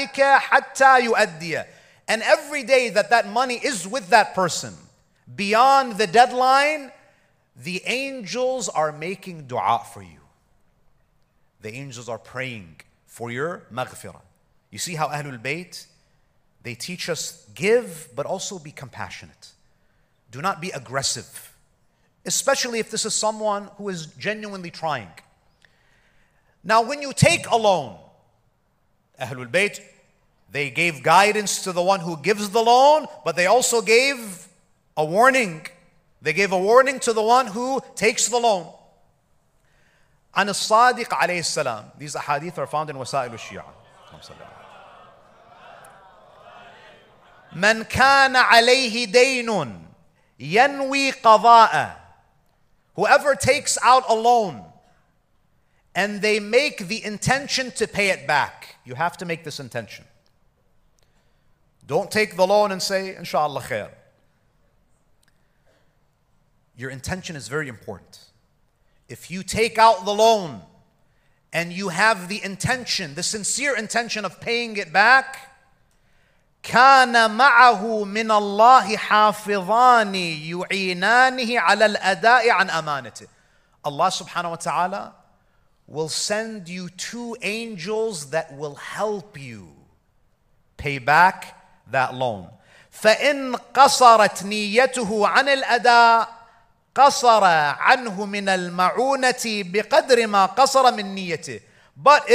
الْمَلَائِكَةِ حَتَّى يُؤَدِّيَ. And every day that that money is with that person, beyond the deadline, the angels are making dua for you. The angels are praying for your maghfirah. You see how Ahlul Bayt, they teach us give, but also be compassionate. Do not be aggressive, especially if this is someone who is genuinely trying. Now, when you take a loan, Ahlul Bayt, they gave guidance to the one who gives the loan, but they also gave a warning. They gave a warning to the one who takes the loan. عن الصادق عليه السلام. These ahadith are found in وسائل الشيعة. من كان عليه دين ينوي قضاء. Whoever takes out a loan and they make the intention to pay it back. You have to make this intention. Don't take the loan and say, Inshallah khair. Your intention is very important. If you take out the loan and you have the intention, the sincere intention of paying it back, كان معه من الله حافظان يعينانه على الأداء عن أمانته. Allah subhanahu wa ta'ala will send you two angels that will help you pay back that loan. فإن قصرت نيته عن الأداء قصر عنه من المعونة بقدر ما قصر من نيته. But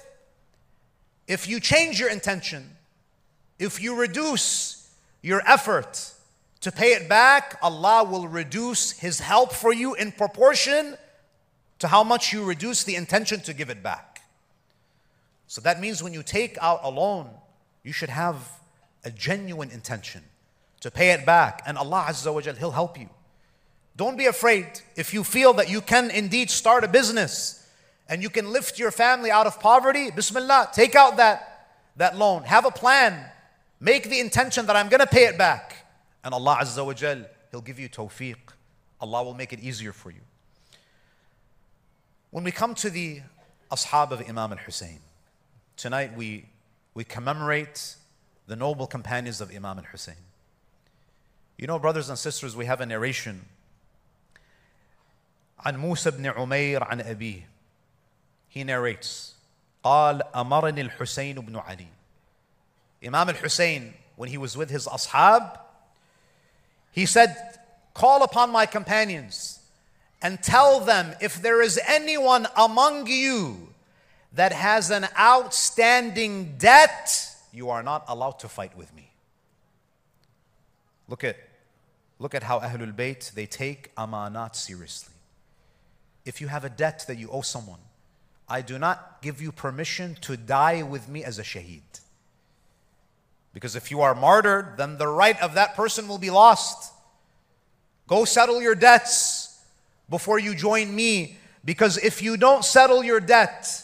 if you change your intention, if you reduce your effort to pay it back, Allah will reduce His help for you in proportion to how much you reduce the intention to give it back. So that means when you take out a loan, you should have a genuine intention to pay it back, and Allah Azza wa Jal, He'll help you. Don't be afraid. If you feel that you can indeed start a business and you can lift your family out of poverty, Bismillah, take out that loan. Have a plan. Make the intention that I'm going to pay it back. And Allah Azza wa Jal, He'll give you tawfiq. Allah will make it easier for you. When we come to the ashab of Imam al-Hussein, tonight we commemorate the noble companions of Imam al-Hussein. You know, brothers and sisters, we have a narration عن موسى بن عمير عن أبيه. He narrates, قال أمرني الحسين بن علي. Imam al-Hussein, when he was with his ashab, he said, call upon my companions and tell them, if there is anyone among you that has an outstanding debt, you are not allowed to fight with me. Look at how Ahlul Bayt, they take amanat seriously. If you have a debt that you owe someone, I do not give you permission to die with me as a shaheed. Because if you are martyred, then the right of that person will be lost. Go settle your debts before you join me. Because if you don't settle your debt,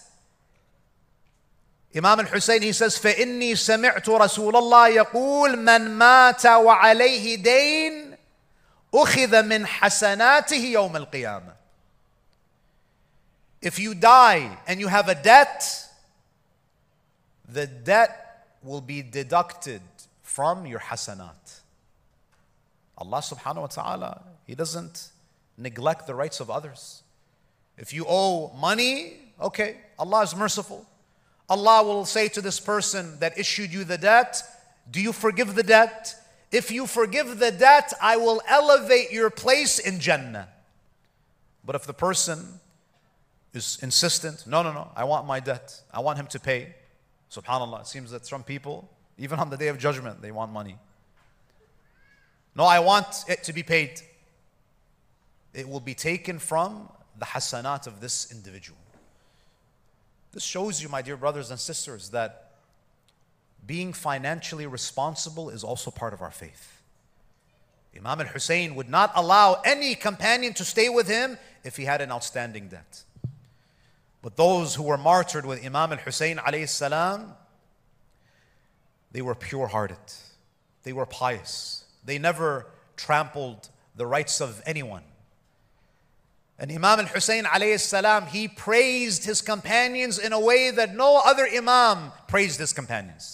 Imam al-Hussein, he says, فَإِنِّي سَمِعْتُ رَسُولَ اللَّهِ يَقُولُ مَنْ مَاتَ وَعَلَيْهِ دَيْنٌ أُخِذَ مِنْ حَسَنَاتِهِ يَوْمَ الْقِيَامَةِ. If you die and you have a debt, the debt will be deducted from your hasanat. Allah subhanahu wa ta'ala, He doesn't neglect the rights of others. If you owe money, okay, Allah is merciful. Allah will say to this person that issued you the debt, do you forgive the debt? If you forgive the debt, I will elevate your place in Jannah. But if the person is insistent, no, I want my debt, I want him to pay. SubhanAllah, it seems that some people, even on the Day of Judgment, they want money. No, I want it to be paid. It will be taken from the hasanat of this individual. This shows you, my dear brothers and sisters, that being financially responsible is also part of our faith. Imam al-Hussein would not allow any companion to stay with him if he had an outstanding debt. But those who were martyred with Imam al-Hussein alayhi salam, they were pure-hearted. They were pious. They never trampled the rights of anyone. And Imam al-Hussein alayhi salam, he praised his companions in a way that no other Imam praised his companions.